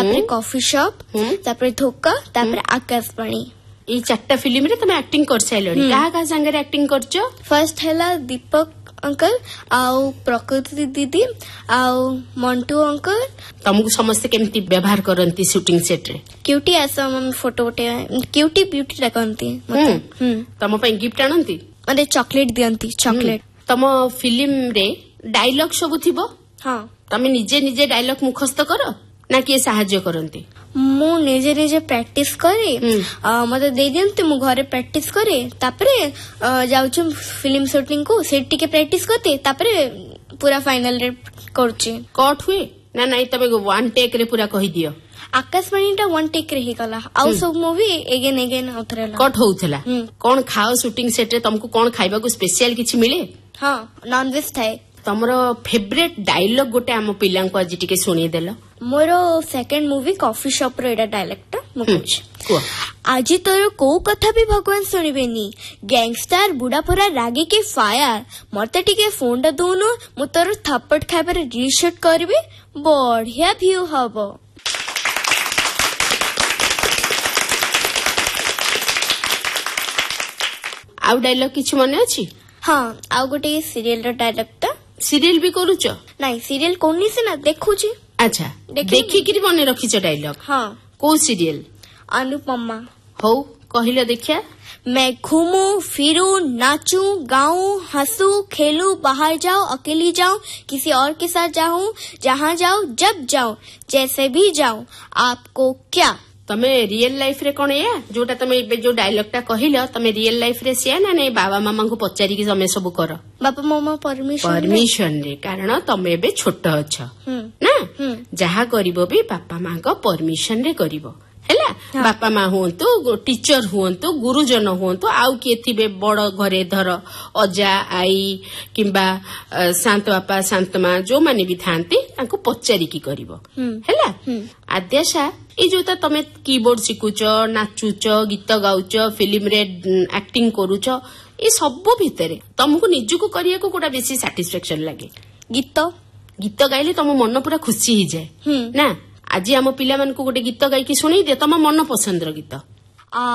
तापर coffee shop तापर धोका तापर आकाशवाणी ये 4टा फिल्म रे तुम एक्टिंग कर साइलनी कहा संगे एक्टिंग करछो फर्स्ट हैला दीपक अंकल आउ प्रकृति दीदी आउ मंटू अंकल तुमको समस्त केमती व्यवहार करंती शूटिंग सेट रे क्यूटी ऐसा हम फोटो उठे क्यूटी ब्यूटी रखंती तुम पे गिफ्ट आनंती मते चॉकलेट दियंती चॉकलेट तुम फिल्म रे डायलॉग सब थिबो हां तमे निजे निजे डायलॉग मुखस्त करो ना किए साहाय्य करंती मु निजे निजे प्रैक्टिस करे मते दे दियंती मु घरे प्रैक्टिस करे तापरे जाउछु फिल्म शूटिंग को सेट टिके प्रैक्टिस करते तापरे पूरा फाइनल रे करछि कट हुए ना नहीं तमे वन टेक रे पूरा कहि दियो आकाशवाणी टा वन टेक रे ही गला आउ सब मूवी एगेन उतरेला कट होउथला कोन खाओ शूटिंग सेट रे तुमको कोन खाइबा को स्पेशल किछि मिले हां नॉन वेज थाए तमरो फेवरेट डायलॉग गोटे हम पिलां को आज टिके सुनी देलो मोरो सेकंड मूवी कॉफी शॉप रो एडा डायलॉग टा मुकुछ आज तोर को कथा भी भगवान सुनिबेनी गैंगस्टर बुढ़ा परा रागी के फायर मते टिके फोन टा दोनो मु तोर थप्पड़ खाइबार रीशूट करबे बढ़िया व्यू हबो आउ डायलॉग किछ मने अछि हां आउ गोटे सीरियल रो डायलॉग ता सीरियल भी करूचो नहीं सीरियल कोनी से ना देखुची अच्छा देखि किरी मने रखिछ डायलॉग हां को सीरियल अनुपमा हो कहिला देखिया मैं घूमूं फिरूं नाचूं गाऊं हंसूं खेलूं बाहर जाऊं अकेली जाऊं किसी और के साथ जाऊं जहां जाऊं जब जाऊं जैसे भी जाऊं आपको क्या तमे रियल लाइफ रे कोन या जोटा तमे जो डायलॉग टा कहिलो तमे रियल लाइफ रे सिया ना नै बाबा मामा को पचारी कि तमे सब कर बाबा मामा परमिशन रे कारण तमे बे छोट अछ ना जहा करिवो भी बापा मां को परमिशन रे करिवो हैला बापा मां हुंतु टीचर हुंतु गुरुजन हुंतु आउ के थिबे बड़ घरे धर अजा आई किंबा शांत बापा शांत मां जो माने भी थांती तांको पचारी की करिवो हैला आद्याशा ए जोता तमे कीबोर्ड सिकुच नाचुच गीत गाउच फिल्म रे एक्टिंग करूच ए सब भितरे तुमको निजुको करिया को कोटा बेसी सैटिस्फैक्शन लागे गीत गाइले तुम मन पूरा खुशी ही जाए ना आज आम पिला मानकु गोटे गीत गाइकी सुनै दियो तम मन पसंद रो गीत